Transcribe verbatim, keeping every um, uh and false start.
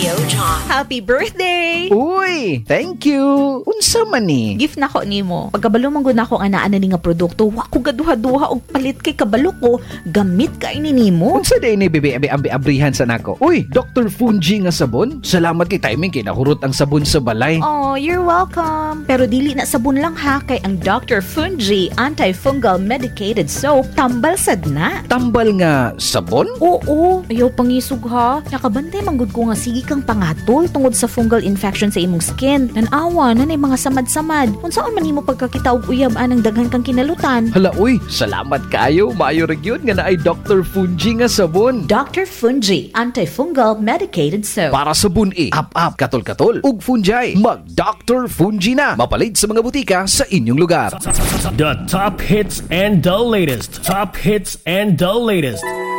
Radio John. Happy birthday! Uy, thank you. Unsa man ni? Gift na ko nimo. Pagkabalo man gud nako nga naa na ni nga produkto, wa ko gaduha-duha og palit kay kabalo ko, gamit kay ni nimo. Unsa day ni bebe abi ambi abrihan sa nako? Uy, Doctor Fungi nga sabon. Salamat kay timing kay nahurot ang sabon sa balay. Oh, you're welcome. Pero dili na sabon lang ha, kay ang Doctor Fungi Antifungal Medicated Soap tambal sad na. Tambal nga sabon? Oo, ayaw pangisog ha. Nakabantay manggod ko nga sige kang pangatol tungod sa fungal infection sa imong skin. Nanawa na na mga samad-samad. Unsaon man nimo pagkakita og uyab anang daghan kang kinalutan. Hala uy, salamat kayo. Maayo ra gyud nga naay Doctor Fungi nga sabon. Doctor Fungi Antifungal Medicated Soap. Para sa bun-i, up-up, katol-katol, ug fungi, mag-Doctor Fungi na. Mapalit sa mga butika sa inyong lugar. The top hits and the latest. Top hits and the latest.